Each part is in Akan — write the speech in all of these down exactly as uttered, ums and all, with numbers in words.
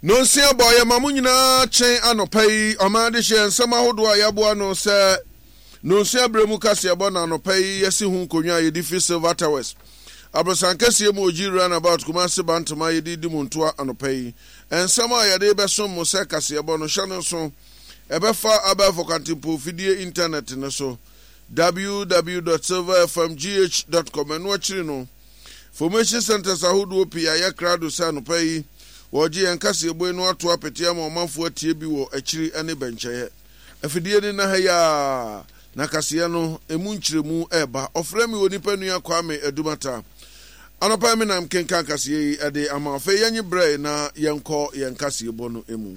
No sia boy mamunyina chen anopai omade hye nsama hodo a yabo no se no sia bremu kase yabo na anopai yesi hu konwa yedi fi Silver Towers abrosan kase mu oji run about Kumasi Bantama yedi dimuntu anopai ensama yade beso mo se kase yabo no hye no so ebefa abafo kantimpo fidie internet no so w w w dot silver f m g h dot com eno akiri no formation centers ahodo pia ya krado sa anopai Woji yankasi ebo eno ato apete ama omanfo atie bi wo akiri ene bencheye afidie ni na haya na kase no emu nchiremu eba ofremi woni panu yakwa me edumata anopa me na mkenka kase yi ede ama fe yanyi bre na yenko yankasi ebo no emu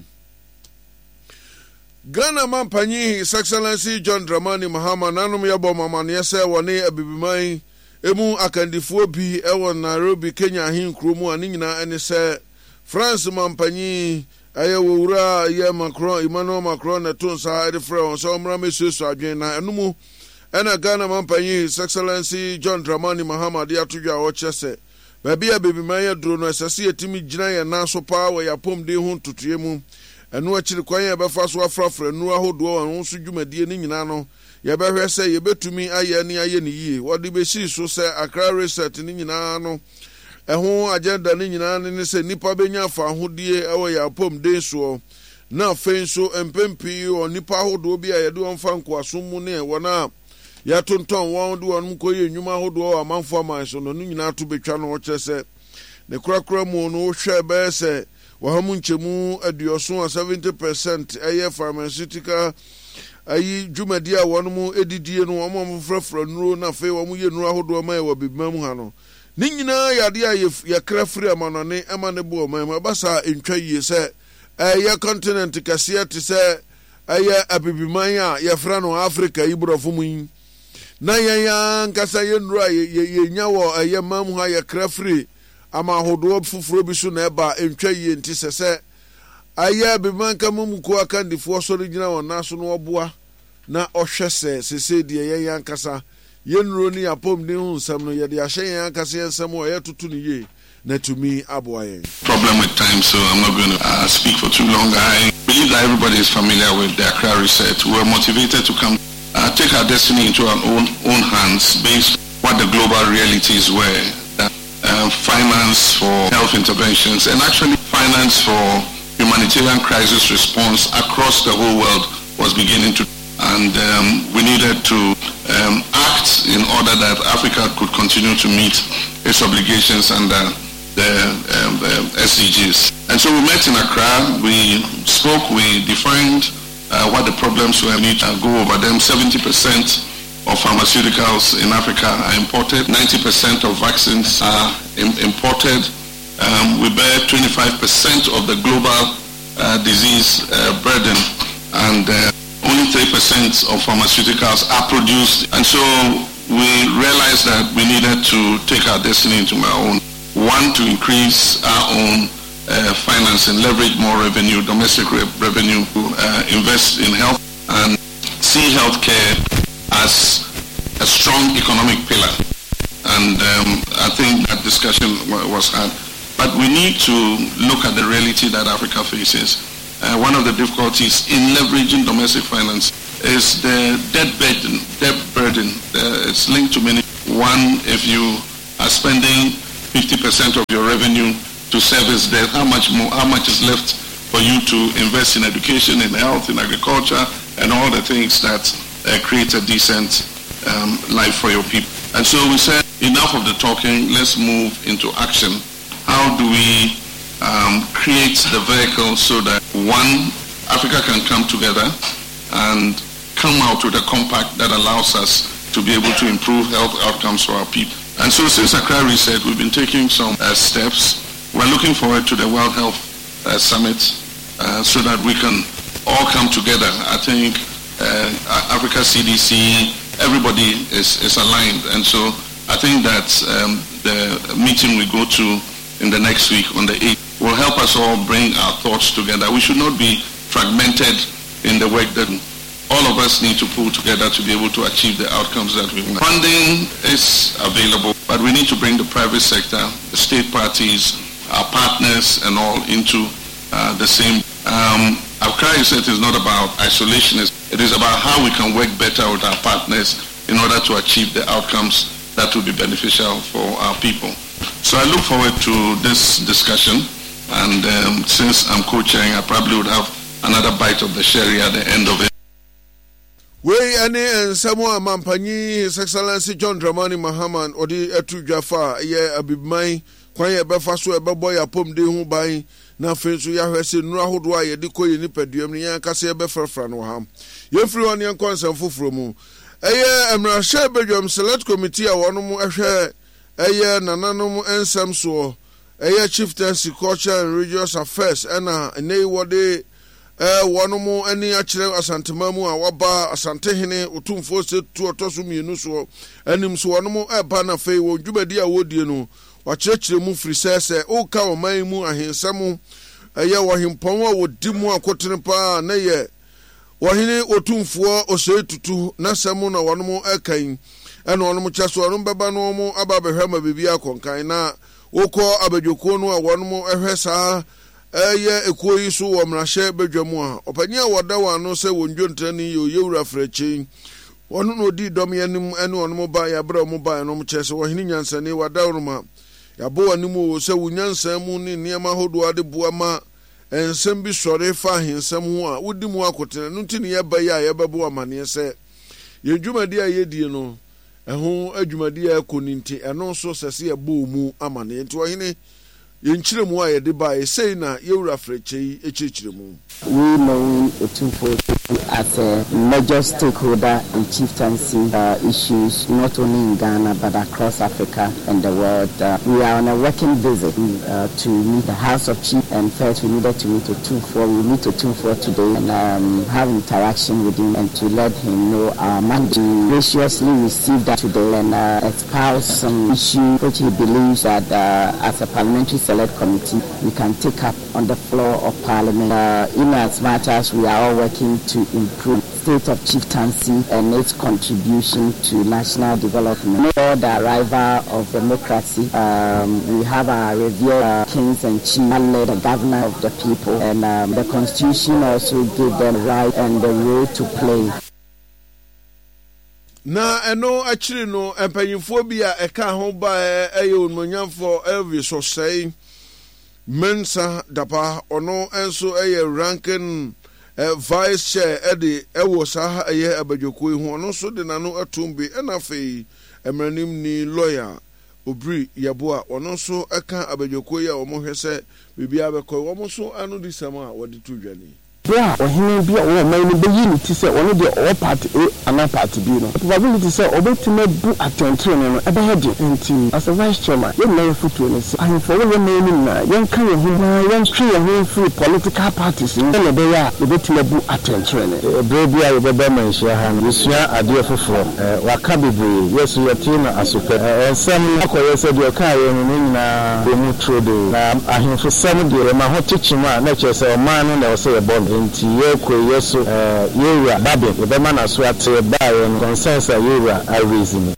Ghana mampanyi His Excellency John Dramani Mahama nanum yabo mamane yese woni abibiman emu akandifuo bi ewo Nairobi Kenya ahinkromu ani nyina ene se France mampanyi aye wura ye Macron Emmanuel Macron na tonsa ede frɛ on so mra mesusu adwen na enumu ena Ghana mampanyi His Excellency John Dramani Mahama de atodwa a wɔkyese ba bia bebiman ye duro no asase yetimi gina ye na so pa wa yapom de ho tutue mu enu akiri kwan ye befa so afrafra nu ahodo on so dwumadie ni nyina no ye behwe se ye betumi aye ni aye ni yie wode be si so se Accra reset ni nyina no eho agenda ni nyina ne se nipa benya fa ahodie ewo ya pom den so na fen so empempi o nipa hodo bi a yede onfa nkoaso mu ne wona ya tonton won do on koye nwuma hodo amanfo aman so no nyina to betwa no kyese ne kurakura mu no hwe be se wahamu nchemu aduoso seventy percent eye pharmaceutical ayi dwumadi a won mu edidie no wo mo frafra nuro na fe wo mu ye nuro hodo ma e wa bibimam ha no ni nyina yade a ye krafri amanone emane bo ma basa entwa yie se eh continent kase te se eh abibiman a ye fra no Africa ibrofo mu na yan yan kasa ye nuro a ye nya wo eh mam ha ye krafri ama hodo fufuro bi so na eba entwa yie nti se se eh abibiman kamum ko akandifo so rigina won naso no oboa na ohwese sese de ye yan kasa yenro ni apom de hu nsam no ye de ahye yan kase nsam o ye tutu ni ye na tumi aboa ye problem with time, so I'm not going to uh, speak for too long. I believe that everybody is familiar with the Accra Reset. We were motivated to come uh, take our destiny into our own own hands based on what the global realities were, that uh, finance for health interventions and actually finance for humanitarian crisis response across the whole world was beginning to, and um, we needed to um, act in order that Africa could continue to meet its obligations under the, um, the S D Gs. And so we met in Accra, we spoke, we defined uh, what the problems were, we need to go over them. seventy percent of pharmaceuticals in Africa are imported, ninety percent of vaccines are im- imported. Um, we bear twenty-five percent of the global uh, disease uh, burden, and uh, only three percent of pharmaceuticals are produced. And so we realized that we needed to take our destiny into our own. One, to increase our own uh, finance and leverage more revenue, domestic re- revenue, uh, invest in health, and see healthcare as a strong economic pillar. And um, I think that discussion w- was had. But we need to look at the reality that Africa faces. Uh, one of the difficulties in leveraging domestic finance is the debt burden. Debt burden. Uh, it's linked to many. One, if you are spending fifty percent of your revenue to service debt, how much more? How much is left for you to invest in education, in health, in agriculture, and all the things that uh, create a decent um, life for your people? And so we said, enough of the talking. Let's move into action. How do we Um, create the vehicle so that one, Africa can come together and come out with a compact that allows us to be able to improve health outcomes for our people. And so since Accra Reset, we've been taking some uh, steps. We're looking forward to the World Health uh, Summit uh, so that we can all come together. I think uh, Africa C D C, everybody is, is aligned. And so I think that um, the meeting we go to in the next week on the eighth will help us all bring our thoughts together. We should not be fragmented in the work that all of us need to pull together to be able to achieve the outcomes that we want. Funding is available, but we need to bring the private sector, the state parties, our partners and all into uh, the same. Um, Accra Reset is not about isolationism. It is about how we can work better with our partners in order to achieve the outcomes that will be beneficial for our people. So I look forward to this discussion, and um, since I'm co-chairing, I probably would have another bite of the sherry at the end of it. We any and Samoa Mampanyi, His Excellency John Dramani Mahama, Odi Etu Jaffa, ye abibmai, kwanye befa so ebebo ya pom de hu ban na fensu ya hwese nura hodwa ye de koyi ni paduam ni yan kase ebefrafra no ham. Ye free one yan konsem foforo mu. Eye emra hye bedwam select committee a wono mu ehwe eye nananom ensem so eye chieftaincy culture and religious affairs ena nei wode eh wono mu ani akire asantema mu a waba asantehene otumfo se tu otoso mienu so anim so wono mu eba na fei wo dwumadi a wodie no wakyerɛkyerɛ mu firi sɛ sɛ woka ɔman mu ahensɛm ɛyɛ wɔhempɔn a wɔdi mu akotene paa na yɛ wɔhene otumfoɔ osɛe tutu na sɛm na wɔnom ɛkan ɛna wɔnom kyɛ so wɔnom bɛba no mu aba bɛhwɛ ma biribi akɔnkan na wokɔ abadwokuo no a wɔnom ɛhwɛ saa ɛyɛ ekuo yi so wɔ mmarahyɛ badwa mu a ɔpanyin a wɔda wɔn ano sɛ wɔn dwontrani yɛ oyewura frɛkyɛn wɔno na odi dɔm yɛnim ɛne wɔnom ba yɛabrɛ wɔn ba ɛnom kyɛ sɛ wɔhene nyansani wada wɔnom a yabo animu se wunyansa mu ni niema hodo ade boama ensem bi sore fa hensem ho a wodi mu akotene no ntini ye ba ya ye bebo amane se ye dwumadi a ye die no eho adwumadi a koninti eno so sese ye bo mu amane nti ohene ye nkyire mu a ye de ba ye sei na ye wura frechei ekyekire mu. We know Otumfo as a major stakeholder in chieftaincy uh, issues, not only in Ghana but across Africa and the world. Uh, we are on a working visit uh, to meet the House of Chiefs, and first we needed to meet Otumfo. We meet Otumfo today and um, have interaction with him and to let him know our mandate. We graciously received that today and uh, espouse some issue which he believes that uh, as a parliamentary select committee we can take up on the floor of Parliament. Uh, in as much as we are all working to improve state of chieftaincy and its contribution to national development. For the arrival of democracy, um, we have our revered uh, kings and chiefs, the governor of the people, and um, the constitution also gave them right and the role to play. Na eno actually no empanyimfo bi a eka ho ba e onmonyamfo Elvis Osei Mensa Dapa ono enso eye ranking uh, vice chair edi ewo sa eye abadwoko hu ono so de nano atumbi enafe emranim ni lawyer Obri Yaboa ono so eka abadwoko ya omo hwese bibia bekọ omo so anu di sama wodi to dwani bra ohene bia wo man no beyi ni ti se ono de all part A ana part B no probability say obetima bu attention no ebe hede enti as a vice chairman ye na futu no se ahun for we man na yen kan ye hu na yen twe ye hu free political parties ni na be ya obetima bu attention no bra bia ye beba man hia ha no sua ade foforo waka bebre yesu yete na asopa ensem akoye se de ka ye no nyina emu trode na ahun for sem de ma ho tichima na che se o man no na o se ye bon nti yeko yeso eh yewa babe ebema na so ate bae no consensus yewa a reason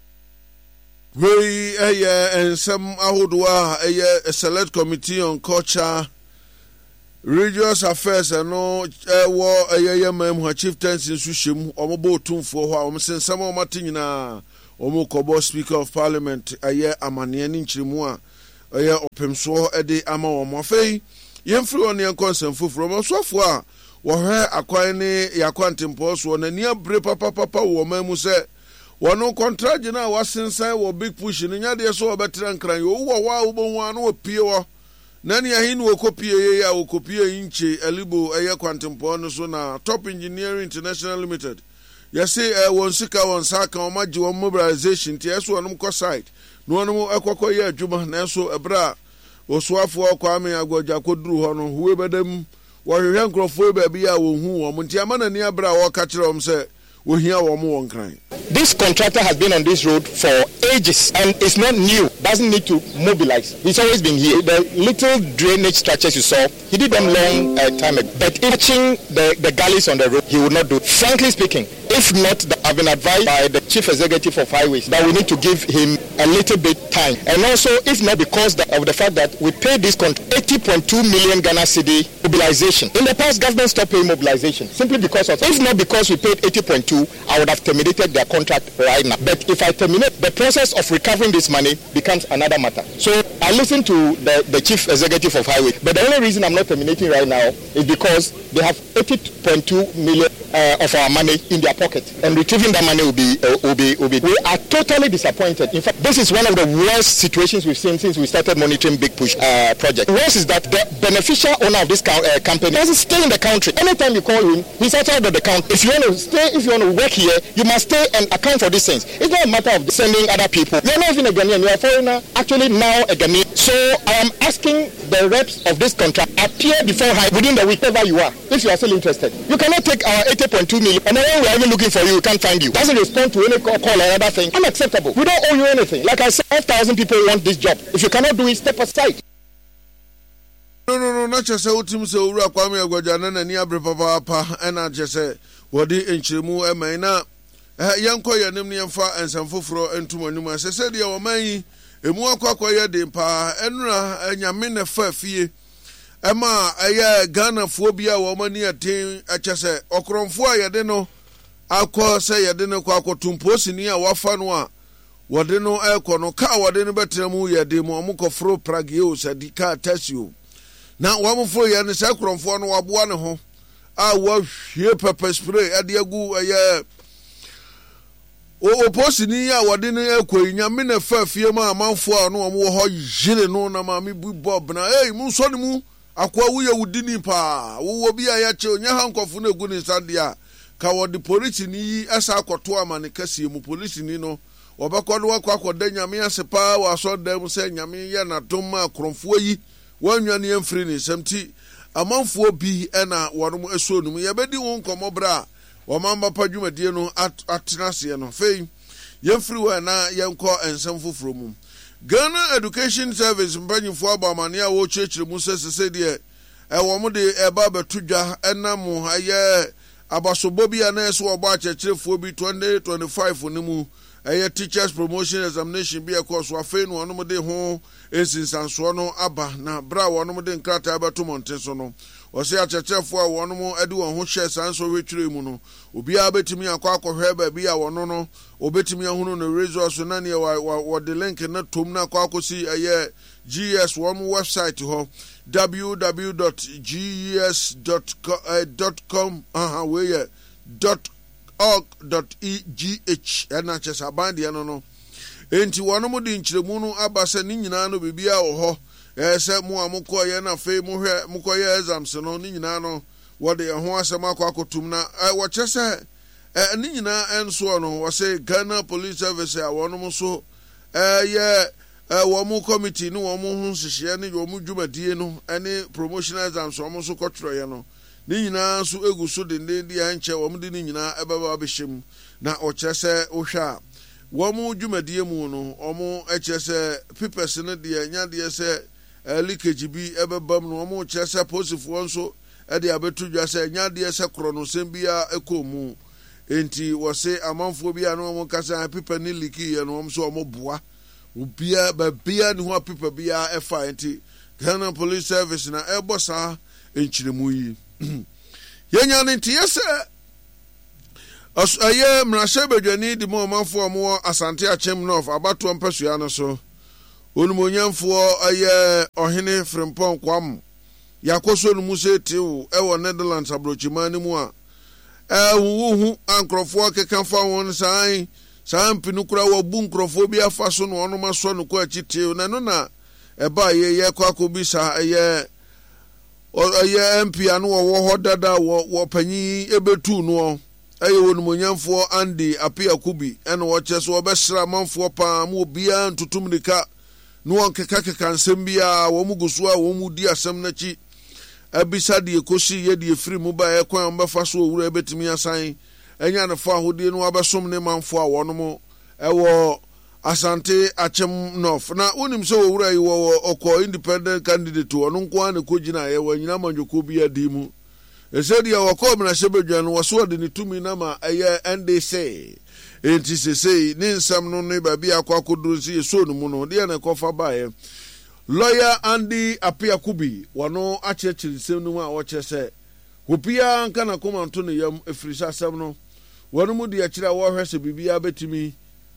we eye ensem ahodoa eye select committee on culture religious affairs no ewo eye yemam ha chieftaincy nsu hyem omobo otumfo ho a omsensem omatanyina omokobo speaker of parliament eye amane ani nkyiremu a eye opemso ede ama omofei yemfiri on yen konsem foforo mo sofo a wo hwe akwan ne yakwantempo so na nia bre papa papa wo mamu se wono contract na wasensan wo big push ni nya de so obetra nkran yo wo wa wo bo anu opie wo na ni ahin wo kopie ye ya wo kopie inche elibo eye kwantempo no so na Top Engineering International Limited yesi e won sika won saka o magye won mobilization ti eso wonom ko site no wonom ekokọ ye adwuma na so ebra osuafo Kwame Agboja koduru ho no huwe bedam wo hwehwe nkrofo ba bia wo hu wo nti amana ni abra wo ka kire om se wo hia wo mo won kran. This contractor has been on this road for ages and it's not new, doesn't need to mobilize. He's always been here. The little drainage structures you saw, he did them long uh, time ago. But touching the, the gullies on the road, he would not do. Frankly speaking, if not, I've been advised by the chief executive of highways that we need to give him a little bit time. And also, if not because of the fact that we paid this contract eighty point two million Ghana cedi mobilization. In the past, government stopped paying mobilization simply because of, if not because we paid eighty point two, I would have terminated their contract right now. But if I terminate, the process of recovering this money becomes another matter. So I listened to the, the chief executive of Highway, but the only reason I'm not terminating right now is because they have eighty point two million uh, of our money in their pocket, and retrieving that money will be, uh, will be, will be. We are totally disappointed. In fact, this is one of the worst situations we've seen since we started monitoring Big Push uh, project. The worst is that the beneficial owner of this co- uh, company doesn't stay in the country. Anytime you call him, he's outside of the country. If you want to stay, if you want to work here, you must stay and account for these things. It's not a matter of sending other people. You're not even a Ghanaian, you're a foreigner, actually now a Ghanaian. So I am asking the reps of this contract, appear before High within the week, wherever you are, if you are still interested. You cannot take our eighty point two million, and then when we are even looking for you, we can't find you. Doesn't respond to any call, call or other thing. Unacceptable. We don't owe you anything. Like I said, five thousand people want this job. If you cannot do it, step aside. No, no, no, not just a ultimate so Kwame Agwajana and Niabre Papa, and I just say, what the Inchimu Emena, young Koya Nimnianfa and some Fufro and Tumanuma. I said, your may, a more Quakoya de Pa, Enra, and Yamina Fafi. Emma, a ya Ghana phobia woman near team, I just say, Okronfua Yadeno, Alco say Yadeno Quaco Tumposi near Wafanwa. Wadeno Elcono, Ka Wadeno Betemu Yademo, Muko Fro Pragio, said the car test you. Now, one for you and the sacrum for no one home. I was here pepper spray at the agu a year. Oh, Possinia, what didn't echo in your minute fair firma, a month for no more hot jilly no nammy bob. Now, hey, Musonimu, Aqua would didn't pa, who will be a yacho, Yahanko for no good in Sandia. Cower the police in ye as I got to a man, Cassium, police in Nino, or Bacodwa Quaco, then Yamia Sepa, or saw them saying Yamia, Natoma, Cromfoy. One year free is empty. A month for be and a one more so no. Yabedi won't come obra or Mamba Pajuma Diano at Atinasiano fame. Young free were now young call and some for from Ghana Education Service bringing for Bamania or Church Musa said, "Dear, a woman de a barber tuja and Namu, a year about so Bobby and S or Batch for be twenty twenty five for Nimu. A teachers promotion examination be a course wa fain one more day home instance and swano abba na bra one more day crata abato montesono or say a church for one more edu on who shares and so rich muno ubi abetimi akwa kohwe be a one no obetimi ahunu no resource na ne wa the link na tom na kwa kosi a G S one website ho w w w dot g e s dot com aha we dot org dot e g h and just abandi no no enti wono mo di nkyeremu no abasa ni nyina no bibia wo ho ese mo amukọ ye na fe mo hwe mukọ ye exams no ni nyina no wo de ho asem akọ akotum na wo kyese eh ni nyina enso no wo say Ghana Police Service a wono mo so eh ye eh wo mo committee no wo mo hu hihye ne wo mo dwumadie no ene promotional exams wo mo so kotro ye no ni nyina so egu so de ndi anche wo mde ni nyina ebeba behim na o kyese o hwa wo mu dwumadie mu no o mu ekyese papers ne de anya de se leakage bi ebebam no o mu kyese posifo nso e de abetu dwa se anya de se kro no sembia ekomu enti wo se amanfo bia no mo kasa paper ni leaki ye no o so o mo boa obia ba bia ni ho paper bia e fa enti Ghana Police Service na e bosa enchiremu yi yenya ne tiese as aye mrashe bedwani di mo manfo mo Asante Achem North abato mpasua no so onumonyamfo aye ohene Frimpong kwam yakoso no muse tew e wo Netherlands abrochimani mu a eh hu ankrofo kekanfa won sai sai mpinukura wo bu nkrofo bi afa so no ono maso no ko achitew na no na e ba ye ye kwa ko bi sa aye oye M P anu wo ho dada wo panyi ebetu no aye wonumonyamfo Andy Apia Kubi ene wo cheso obesra manfo pa mu bia ntutumnika no onkeka keka nsem bia wo mugusu a wo mu di asem na chi abisa de ekosi ye de free mu ba e kwan mbefa so owura ebetimi asan enya ne fa hodi no abesom ne manfo a wono mo ewo Asante Achem North na unim so owura yi wo oko independent candidate wono nko an ko gina ye wanyina manjoko bia di mu e said ya wako mna shebedwa no waso de ne tumi na ma eye N D C enti se sei ne nsam no ne ba bia akwakoduru si so no mu no de na kofa bae lawyer Andy Apiakubi wano achechiri sem no a wo chese Hopia nka na komanto ne yam efirisa asem no wonu mu de akira wo hwese bibia betimi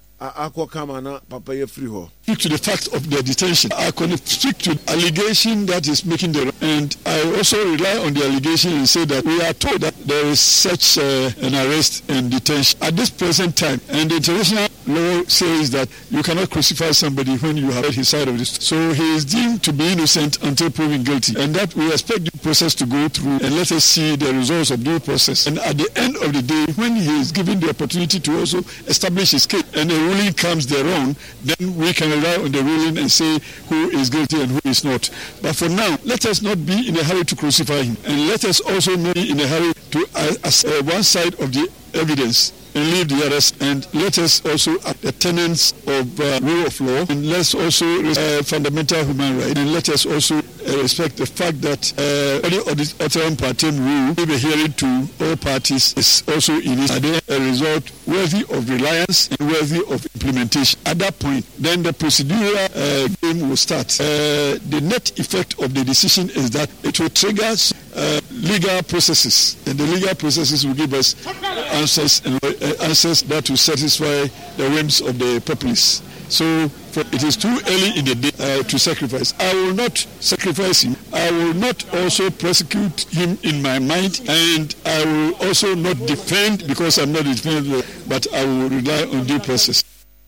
akokama na papa ye free ho. Speak to the fact of their detention. I can speak to allegation that is making the and I also rely on the allegation and say that we are told that there is such uh, an arrest and detention at this present time, and the international law says that you cannot crucify somebody when you have heard his side of this. So he is deemed to be innocent until proven guilty, and that we expect the process to go through, and let us see the results of due process. And at the end of the day, when he is given the opportunity to also establish his case and the ruling comes thereon, then we can rely on the ruling and say who is guilty and who is not. But for now, let us not be in a hurry to crucify him, and let us also not be in a hurry to uh, uh, one side of the evidence and leave the others, and let us also act the tenets of uh, rule of law, and let's also uh, fundamental human rights, and let us also uh, respect the fact that uh, any of this Oteran Partem rule will be hearing to all parties is also in it, and a result worthy of reliance and worthy of implementation. At that point, then the procedural uh, game will start. Uh, the net effect of the decision is that it will trigger uh, legal processes, and the legal processes will give us answers and uh, answers that will satisfy the whims of the populace. So for, it is too early in the day uh, to sacrifice. I will not sacrifice him. I will not also prosecute him in my mind, and I will also not defend because I'm not defending, but I will rely on due process.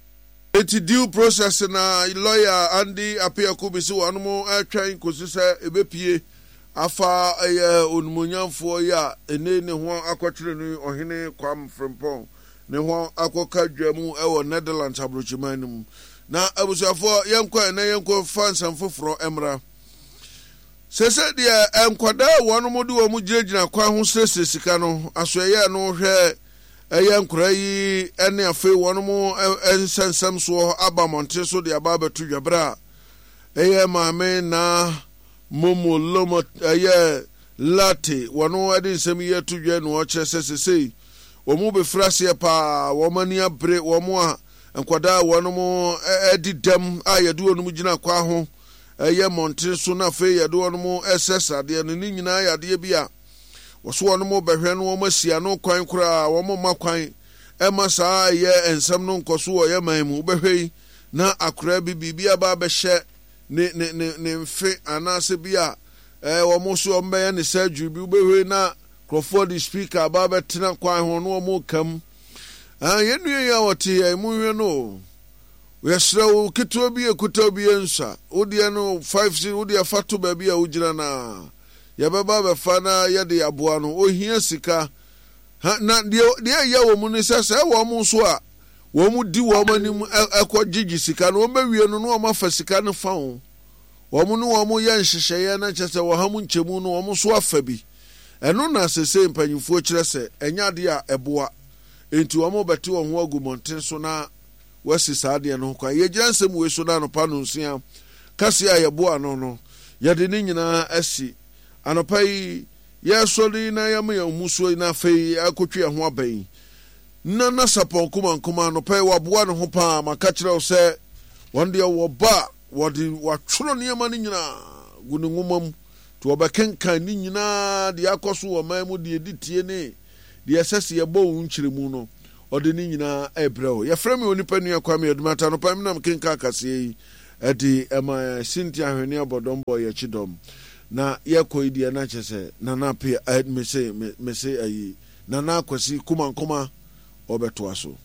Eti due process na lawyer Andy Apiakubi si wanumo atwan kosisa ebepie afa eye onumunyamfo ya ene ne ho akwatwere ni ohene Kwam Frimpong ne ho akoka dwamu ewo Netherlands abrochiman mu na abusuafo yenkwa na yenkwa fansan foforo emra sese de enkwada wonumo de wo mu gyegina kwa ho sese sika no asoye no hwe eye nkura yi ene afi wonumo ensensem so abamonte so de ababetu dwabra eye maame na momo lomo eye lati wono ade nsem ye to dwa no o chese sese omu be frase pa wo mani abre wo mo a enkwada wono mo edidam ayedu onu gina kwa ho eye monte so na fe yedu onu mo esesade no ni nyina yade bia wo so onu mo behwe no wo masia no kwan kura wo mo makwan e masa ye ensem no nkoso wo ye manmu behwe na akura bi bibia ba behye ne ne ne mfe anase bia eh wo mo so mbe ne saju bi behwe na Crawford speaker baba tena kwa ho no mo kam ah yenu ya wote ya mu hwe no we srawo kito bi ekuta bi ensa odi no five odi afato ba bi a ugina na ya baba be fa na ya de aboa no ohia sika ha na de de ya wo mu ni sese wo mu so a wo mu di wo manim ekọ gigi sika no ma wie no no ma fa sika no fa ho wo mu no wo mu ya nhyehyeye na chese wo ha mu nchemu no wo mu so afa bi eno na sese mpanyimfo kire se enya de a eboa enti wo mo bete wo ho agumonten so na wasi saade no kwa ye giransem we so na no pa no nsia kase a yeboa no no ye de ni nyina asi anopai ye soli na yam ya muso na fei akotwe ho aban na na sapon kuma kuma anopai waboa no ho pa maka kire wo se wonde wo ba wodi watworo ne yama ni nyina gunu ngumam to obakenkan ni nyina de akoso wo man mu de editie ne de asase ye bo unkyiremu no ode ni nyina ebreo ye frame onipa nua Kwame Adumata no pam nam kenka kase yi edi ema Cynthia Hwene abodombo ye chidom na ye koidi na chese na na pe me say me say ayi na na kwasi kuma kuma obeto aso